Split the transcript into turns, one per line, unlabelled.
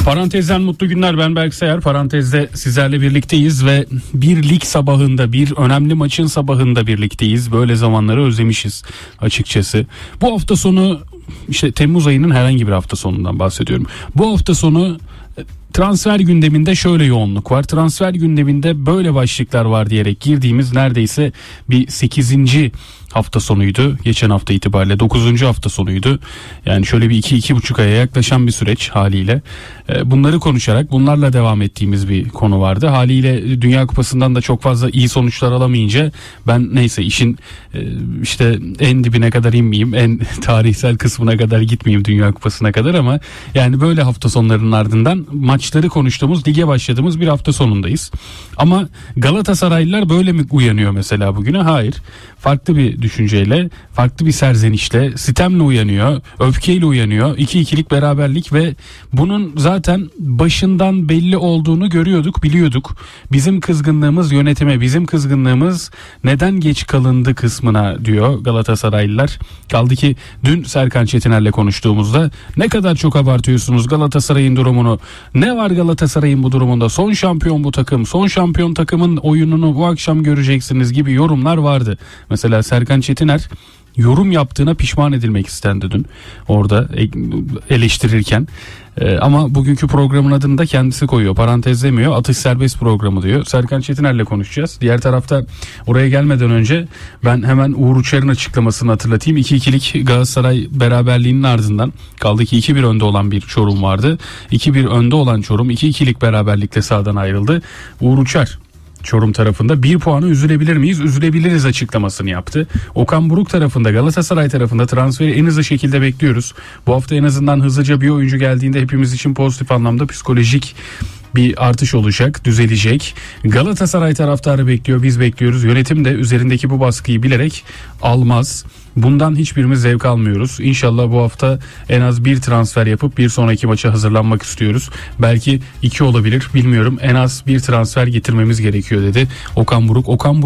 Parantezden mutlu günler, ben Berk Sayar. Parantezde sizlerle birlikteyiz ve bir lig sabahında, bir önemli maçın sabahında birlikteyiz. Böyle zamanları özlemişiz açıkçası. Bu hafta sonu, işte Temmuz ayının herhangi bir hafta sonundan bahsediyorum. Bu hafta sonu transfer gündeminde şöyle yoğunluk var. Transfer gündeminde böyle başlıklar var diyerek girdiğimiz neredeyse bir 8. hafta sonuydu. Geçen hafta itibariyle 9. hafta sonuydu. Yani şöyle bir 2-2,5 aya yaklaşan bir süreç haliyle. Bunları konuşarak, bunlarla devam ettiğimiz bir konu vardı. Haliyle Dünya Kupası'ndan da çok fazla iyi sonuçlar alamayınca ben neyse işin işte en dibine kadar inmeyeyim, en tarihsel kısmına kadar gitmeyeyim Dünya Kupası'na kadar, ama yani böyle hafta sonlarının ardından maçları konuştuğumuz, lige başladığımız bir hafta sonundayız. Ama Galatasaraylılar böyle mi uyanıyor mesela bugüne? Hayır. Farklı bir düşünceyle, farklı bir serzenişle, sitemle uyanıyor, öfkeyle uyanıyor. 2-2'lik beraberlik ve bunun zaten başından belli olduğunu görüyorduk, biliyorduk. Bizim kızgınlığımız yönetime, bizim kızgınlığımız neden geç kalındı kısmına diyor Galatasaraylılar. Kaldı ki dün Serkan Çetiner'le konuştuğumuzda ne kadar çok abartıyorsunuz Galatasaray'ın durumunu. Ne var Galatasaray'ın bu durumunda? Son şampiyon bu takım. Son şampiyon takımın oyununu bu akşam göreceksiniz gibi yorumlar vardı. Mesela Serkan Çetiner yorum yaptığına pişman edilmek istendi dün orada eleştirirken. Ama bugünkü programın adını da kendisi koyuyor. Parantez demiyor. Atış serbest programı diyor. Serkan Çetiner'le konuşacağız. Diğer tarafta oraya gelmeden önce ben hemen Uğur Uçar'ın açıklamasını hatırlatayım. 2-2'lik Galatasaray beraberliğinin ardından, kaldı ki 2-1 önde olan bir Çorum vardı. 2-1 önde olan Çorum 2-2'lik beraberlikle sahadan ayrıldı. Uğur Uçar Çorum tarafında 1 puanı üzülebilir miyiz? Üzülebiliriz açıklamasını yaptı. Okan Buruk tarafında, Galatasaray tarafında transferi en hızlı şekilde bekliyoruz. Bu hafta en azından hızlıca bir oyuncu geldiğinde hepimiz için pozitif anlamda psikolojik bir artış olacak, düzelecek. Galatasaray taraftarı bekliyor, biz bekliyoruz. Yönetim de üzerindeki bu baskıyı bilerek almaz. Bundan hiçbirimiz zevk almıyoruz. İnşallah bu hafta en az bir transfer yapıp bir sonraki maça hazırlanmak istiyoruz. Belki 2 olabilir, bilmiyorum. En az bir transfer getirmemiz gerekiyor dedi Okan Buruk.